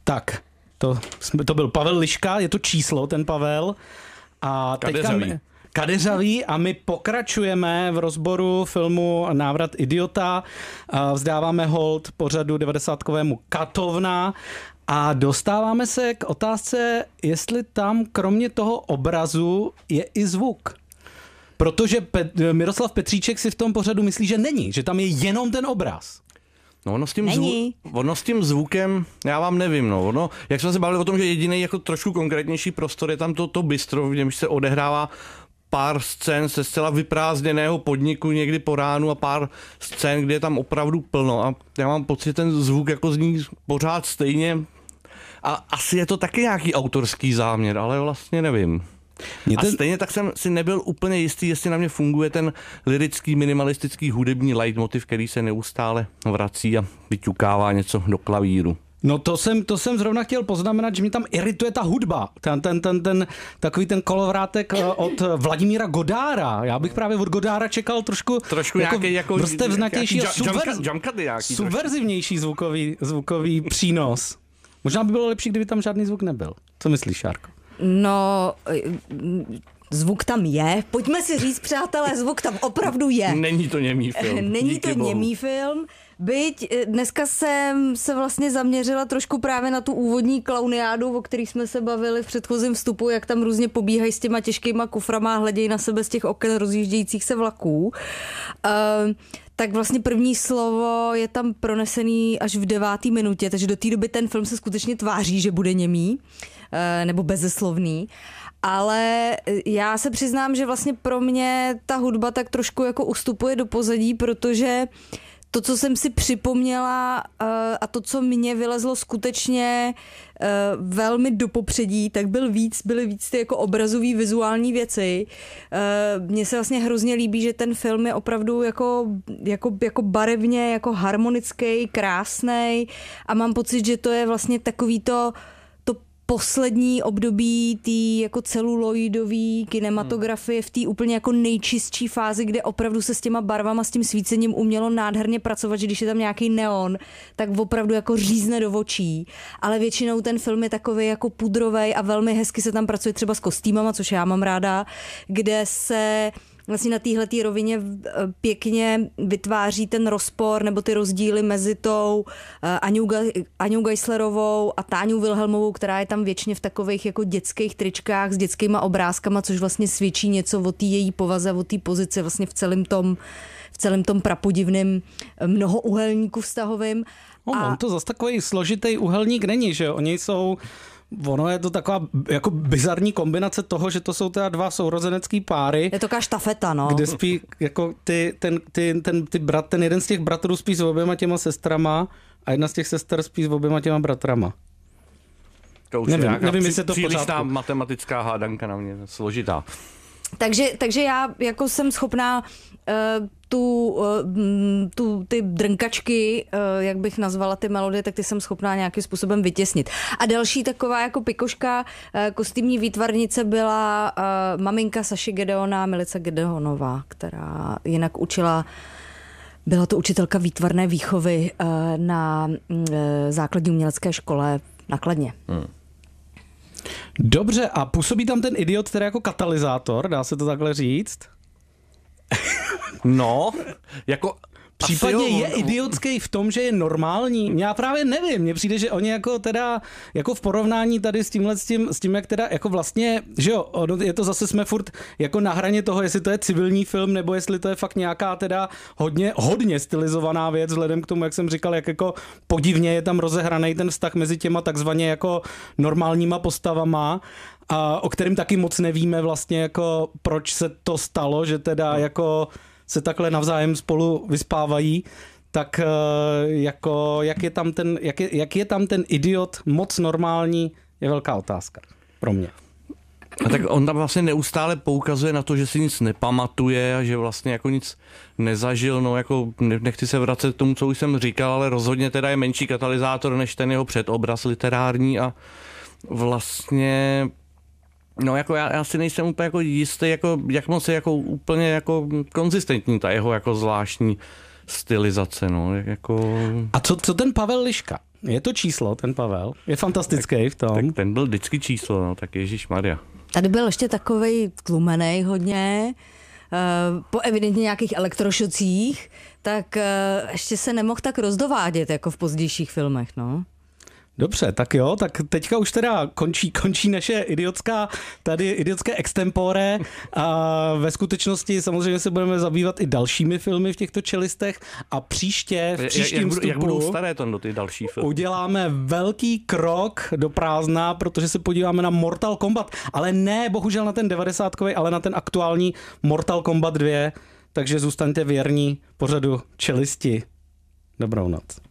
Tak, to byl Pavel Liška, je to číslo, ten Pavel. A Kadeřavý a my pokračujeme v rozboru filmu Návrat idiota. Vzdáváme hold pořadu 90kovému Katovna a dostáváme se k otázce, jestli tam kromě toho obrazu je i zvuk. Protože Miroslav Petříček si v tom pořadu myslí, že není, že tam je jenom ten obraz. No ono s tím zvukem, já vám nevím, no. Jak jsme se bavili o tom, že jediný jako trošku konkrétnější prostor je tam to bistro, v němž se odehrává pár scén ze zcela vyprázdněného podniku někdy po ránu a pár scén, kde je tam opravdu plno a já mám pocit, že ten zvuk jako zní pořád stejně a asi je to taky nějaký autorský záměr, ale vlastně nevím. A stejně tak jsem si nebyl úplně jistý, jestli na mě funguje ten lyrický, minimalistický hudební leitmotiv, který se neustále vrací a vyťukává něco do klavíru. No to jsem zrovna chtěl poznamenat, že mě tam irituje ta hudba. Takový ten kolovrátek od Vladimíra Godára. Já bych právě od Godára čekal trošku nějaký jako vrstevnatější a subverzivnější zvukový přínos. Možná by bylo lepší, kdyby tam žádný zvuk nebyl. Co myslíš, Šárko? No, zvuk tam je. Pojďme si říct, přátelé, zvuk tam opravdu je. Není to němý film. Není to němý film. Byť dneska jsem se vlastně zaměřila trošku právě na tu úvodní klauniádu, o který jsme se bavili v předchozím vstupu, jak tam různě pobíhají s těma těžkýma kuframa a hledějí na sebe z těch oken rozjíždějících se vlaků. Tak vlastně první slovo je tam pronesený až v 9. minutě, takže do té doby ten film se skutečně tváří, že bude němý nebo bezeslovný. Ale já se přiznám, že vlastně pro mě ta hudba tak trošku jako ustupuje do pozadí, protože to, co jsem si připomněla a to, co mě vylezlo skutečně velmi do popředí, tak byly víc ty jako obrazový vizuální věci. Mně se vlastně hrozně líbí, že ten film je opravdu jako barevně, jako harmonický, krásnej a mám pocit, že to je vlastně takový to poslední období té jako celuloidové kinematografie v té úplně jako nejčistší fázi, kde opravdu se s těma barvama, s tím svícením umělo nádherně pracovat, že když je tam nějaký neon, tak opravdu jako řízne do očí. Ale většinou ten film je takový jako pudrovej a velmi hezky se tam pracuje třeba s kostýmama, což já mám ráda, kde se vlastně na téhletý rovině pěkně vytváří ten rozpor nebo ty rozdíly mezi tou Aňou Geislerovou a Táňou Wilhelmovou, která je tam věčně v takových jako dětských tričkách s dětskýma obrázkama, což vlastně svědčí něco o té její povaze, o té pozici vlastně v celém tom prapodivném mnohouhelníku vztahovým. On to zase takový složitý úhelník není, že ono je to taková jako bizarní kombinace toho, že to jsou teda 2 sourozenecký páry. Je to taková štafeta, no. Kde spí jako ten jeden z těch bratrů spí s oběma těma sestrama a jedna z těch sester spí s oběma těma bratrama. To už nevím, jestli to přílišná matematická hádanka na mě, složitá. Takže já jako jsem schopná ty drnkačky, jak bych nazvala ty melodie, tak ty jsem schopná nějakým způsobem vytěsnit. A další taková jako pikoška kostýmní výtvarnice byla maminka Saši Gedeona, Milice Gedeonová, která jinak byla to učitelka výtvarné výchovy na základní umělecké škole na Kladně. Dobře, a působí tam ten idiot teda jako katalyzátor, dá se to takhle říct? No, jako případně je idiotský v tom, že je normální. Já právě nevím, mně přijde, že oni jako teda jako v porovnání tady s tím, jak teda jako vlastně, že jo, je to zase jsme furt jako na hraně toho, jestli to je civilní film, nebo jestli to je fakt nějaká teda hodně stylizovaná věc, vzhledem k tomu, jak jsem říkal, jak jako podivně je tam rozehraný ten vztah mezi těma takzvaně jako normálníma postavama, a o kterým taky moc nevíme vlastně jako proč se to stalo, že teda jako se takhle navzájem spolu vyspávají, tak jako jak je tam ten idiot moc normální, je velká otázka pro mě. A tak on tam vlastně neustále poukazuje na to, že si nic nepamatuje a že vlastně jako nic nezažil, no jako nechci se vracet k tomu, co už jsem říkal, ale rozhodně teda je menší katalyzátor než ten jeho předobraz literární a vlastně no jako já si nejsem úplně jako jistý, jako jak moc je jako úplně jako konzistentní ta jeho jako zvláštní stylizace, no, jako... A co ten Pavel Liška? Je to číslo, ten Pavel. Je fantastický v tom. Tak ten byl vždycky číslo, no, tak ježišmarja. Tady byl ještě takovej tlumenej hodně, po evidentně nějakých elektrošocích, tak ještě se nemohl tak rozdovádět jako v pozdějších filmech, no. Dobře, tak jo, tak teďka už teda končí naše idiotské extempore a ve skutečnosti samozřejmě se budeme zabývat i dalšími filmy v těchto čelistech a příště v příštím vstupu jak budou staré to ty další filmy? Uděláme velký krok do prázdna, protože se podíváme na Mortal Kombat, ale ne bohužel na ten 90kový, ale na ten aktuální Mortal Kombat 2, takže zůstaňte věrní pořadu Čelisti. Dobrou noc.